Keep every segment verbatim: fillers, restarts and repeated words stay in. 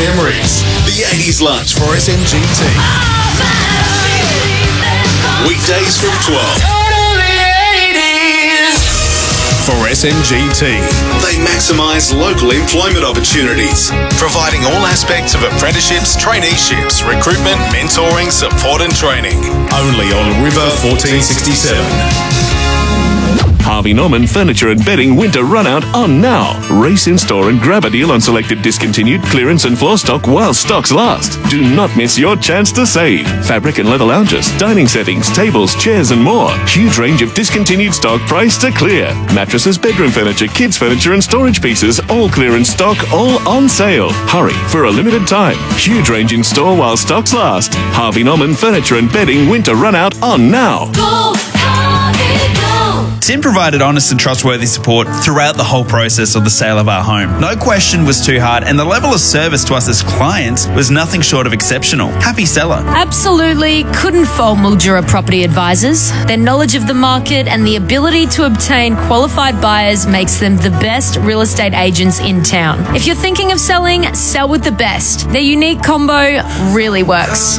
memories. The eighties Lunch for S M G T. Weekdays from twelve. For S M G T, they maximise local employment opportunities, providing all aspects of apprenticeships, traineeships, recruitment, mentoring, support and training. Only on River fourteen sixty-seven. Harvey Norman Furniture and Bedding Winter Runout on now. Race in store and grab a deal on selected discontinued clearance and floor stock while stocks last. Do not miss your chance to save. Fabric and leather lounges, dining settings, tables, chairs and more. Huge range of discontinued stock priced to clear. Mattresses, bedroom furniture, kids furniture and storage pieces, all clearance stock, all on sale. Hurry for a limited time. Huge range in store while stocks last. Harvey Norman Furniture and Bedding Winter Runout on now. Go, Harvey, go. Tim provided honest and trustworthy support throughout the whole process of the sale of our home. No question was too hard, and the level of service to us as clients was nothing short of exceptional. Happy seller. Absolutely couldn't fault Mildura Property Advisors. Their knowledge of the market and the ability to obtain qualified buyers makes them the best real estate agents in town. If you're thinking of selling, sell with the best. Their unique combo really works.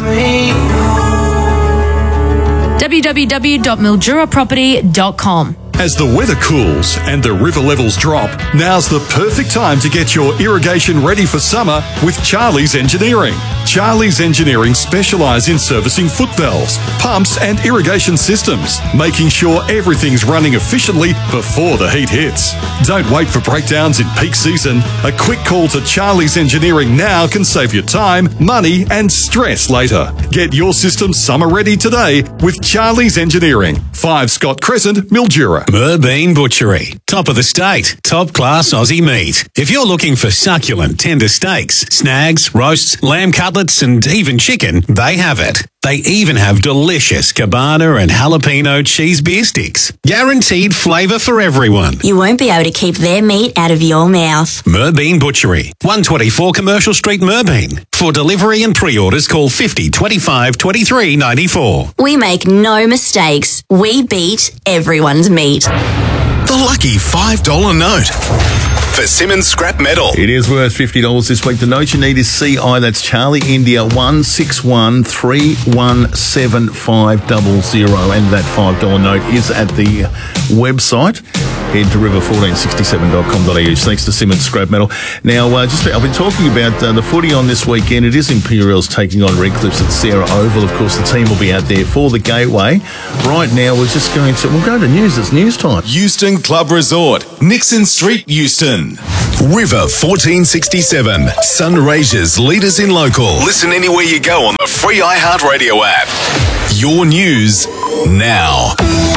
w w w dot mildura property dot com. As the weather cools and the river levels drop, now's the perfect time to get your irrigation ready for summer with Charlie's Engineering. Charlie's Engineering specialise in servicing foot valves, pumps and irrigation systems, making sure everything's running efficiently before the heat hits. Don't wait for breakdowns in peak season. A quick call to Charlie's Engineering now can save you time, money and stress later. Get your system summer ready today with Charlie's Engineering, five Scott Crescent, Mildura. Merbean Butchery. Top of the state. Top class Aussie meat. If you're looking for succulent, tender steaks, snags, roasts, lamb cutlets and even chicken, they have it. They even have delicious cabana and jalapeno cheese beer sticks. Guaranteed flavour for everyone. You won't be able to keep their meat out of your mouth. Merbean Butchery. one twenty-four Commercial Street, Merbean. For delivery and pre-orders, call fifty twenty-five twenty-three ninety-four. We make no mistakes. We beat everyone's meat. The lucky five dollar note. For Simmons Scrap Metal. It is worth fifty dollars this week. The note you need is C I, that's Charlie India, one six one three one seven five zero zero. And that five dollar note is at the website. Head to river fourteen sixty-seven dot com dot a u. Thanks to Simmons Scrap Metal. Now, uh, just I've been talking about uh, the footy on this weekend. It is Imperials taking on Redcliffs at Sarah Oval. Of course, the team will be out there for the Gateway. Right now, we're just going to, we'll go to news. It's news time. Euston Club Resort, Nixon Street, Euston. River fourteen sixty-seven, Sunraysia's leaders in local. Listen anywhere you go on the free iHeartRadio app. Your news now.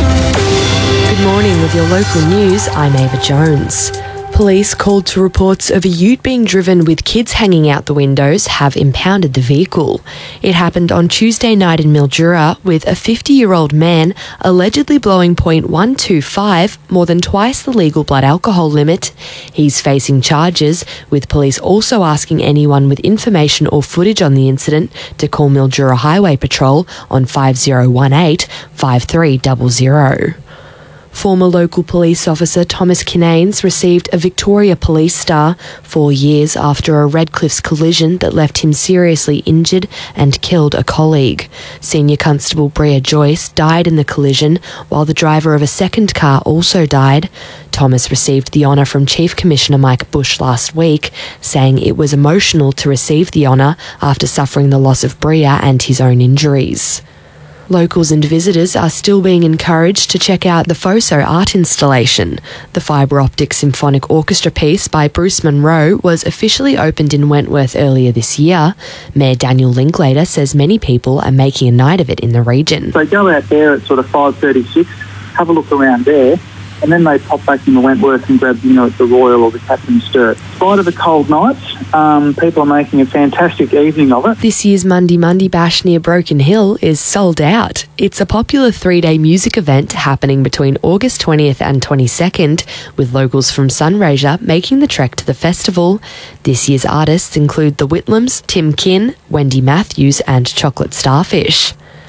Good morning with your local news. I'm Ava Jones. Police called to reports of a ute being driven with kids hanging out the windows have impounded the vehicle. It happened on Tuesday night in Mildura with a fifty-year-old man allegedly blowing point one two five, more than twice the legal blood alcohol limit. He's facing charges, with police also asking anyone with information or footage on the incident to call Mildura Highway Patrol on five zero one eight five three zero zero. Former local police officer Thomas Kinnanes received a Victoria Police Star four years after a Redcliffs collision that left him seriously injured and killed a colleague. Senior Constable Bria Joyce died in the collision, while the driver of a second car also died. Thomas received the honour from Chief Commissioner Mike Bush last week, saying it was emotional to receive the honour after suffering the loss of Bria and his own injuries. Locals and visitors are still being encouraged to check out the FOSO art installation. The fibre optic symphonic orchestra piece by Bruce Monroe was officially opened in Wentworth earlier this year. Mayor Daniel Linklater says many people are making a night of it in the region. They go out there at sort of five thirty-six, have a look around there, and then they pop back into Wentworth and grab dinner at the Royal or the Captain's Sturt. In spite of the cold nights, um, people are making a fantastic evening of it. This year's Monday Monday Bash near Broken Hill is sold out. It's a popular three-day music event happening between August twentieth and twenty-second, with locals from Sunraysia making the trek to the festival. This year's artists include the Whitlams, Tim Kin, Wendy Matthews and Chocolate Starfish.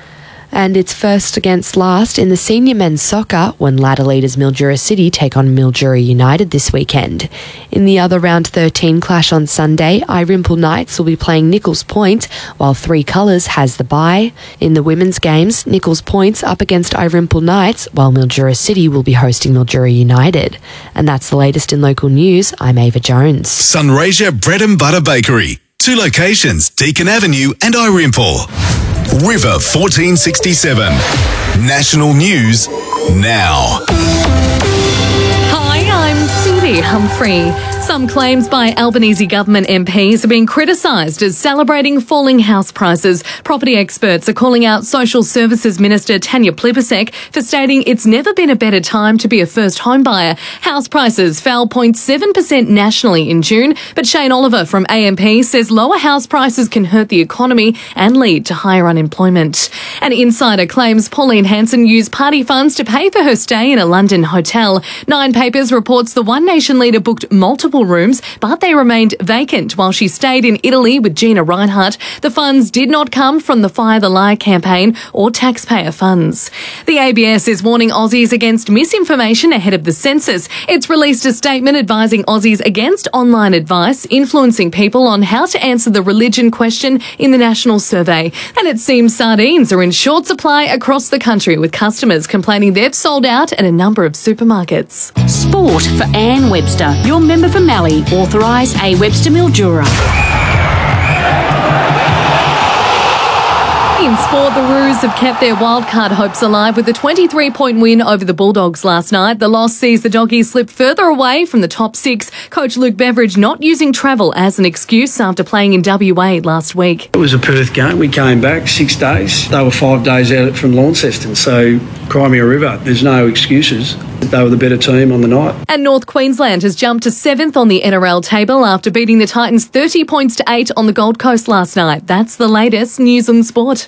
And it's first against last in the senior men's soccer when ladder leaders Mildura City take on Mildura United this weekend. In the other round thirteen clash on Sunday, Irimple Knights will be playing Nichols Point, while Three Colours has the bye. In the women's games, Nichols Point's up against Irimple Knights, while Mildura City will be hosting Mildura United. And that's the latest in local news. I'm Ava Jones. Sunraysia Bread and Butter Bakery. Two locations, Deakin Avenue and Irimple. River fourteen sixty-seven. National News now. Hi, I'm Cindy Humphrey. Some claims by Albanese government M Ps are being criticised as celebrating falling house prices. Property experts are calling out Social Services Minister Tanya Plibersek for stating it's never been a better time to be a first home buyer. House prices fell zero point seven percent nationally in June, but Shane Oliver from A M P says lower house prices can hurt the economy and lead to higher unemployment. An insider claims Pauline Hanson used party funds to pay for her stay in a London hotel. Nine Papers reports the One Nation leader booked multiple rooms, but they remained vacant while she stayed in Italy with Gina Reinhardt. The funds did not come from the Fire the Lie campaign or taxpayer funds. The A B S is warning Aussies against misinformation ahead of the census. It's released a statement advising Aussies against online advice influencing people on how to answer the religion question in the national survey. And it seems sardines are in short supply across the country, with customers complaining they've sold out at a number of supermarkets. Sport for Anne Webster, your member for Mallee, authorised A Webster Mildura. In sport, the Roos have kept their wildcard hopes alive with a twenty-three point win over the Bulldogs last night. The loss sees the Doggies slip further away from the top six. Coach Luke Beveridge not using travel as an excuse after playing in W A last week. It was a Perth game. We came back six days. They were five days out from Launceston, so Crimea River, there's no excuses. They were the better team on the night. And North Queensland has jumped to seventh on the N R L table after beating the Titans thirty points to eight on the Gold Coast last night. That's the latest news on sport.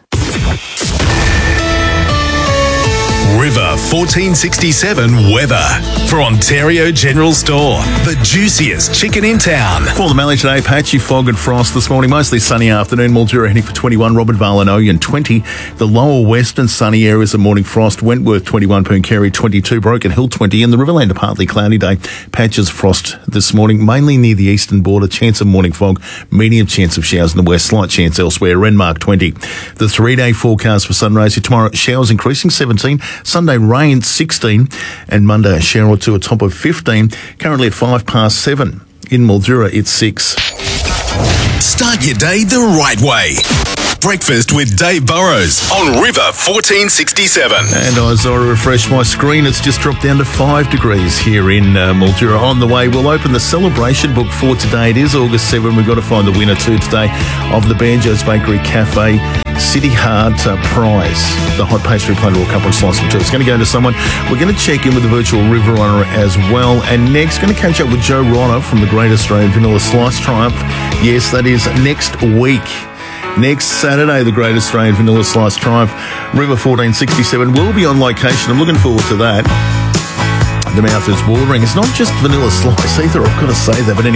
River fourteen sixty-seven weather for Ontario General Store. The juiciest chicken in town. For the Mallee today, patchy fog and frost this morning. Mostly sunny afternoon. Mildura heading for twenty-one. Robert Vale and Oyen twenty. The lower western sunny areas of morning frost. Wentworth twenty-one. Pooncarie twenty-two. Broken Hill twenty. And the Riverland a partly cloudy day. Patches frost this morning. Mainly near the eastern border. Chance of morning fog. Medium chance of showers in the west. Slight chance elsewhere. Renmark twenty. The three-day forecast for Sunraysia tomorrow. Showers increasing seventeen. Sunday rain sixteen, and Monday a shower or two, a top of fifteen. Currently at five past seven. In Mildura it's six. Start your day the right way. Breakfast with Dave Burrows on River fourteen sixty-seven. And as I refresh my screen, it's just dropped down to five degrees here in uh, Mildura. On the way, we'll open the celebration book for today. It is August seventh. We've got to find the winner too today of the Banjos Bakery Cafe City Heart uh, Prize, the hot pastry platter or couple of slices too. It's going to go to someone. We're going to check in with the virtual River Runner as well. And next, going to catch up with Joe Ronner from the Great Australian Vanilla Slice Triumph. Yes, that is next week. Next Saturday, the Great Australian Vanilla Slice Triumph. River fourteen sixty-seven will be on location. I'm looking forward to that. The mouth is watering. It's not just vanilla slice either, I've got to say that. But anyway.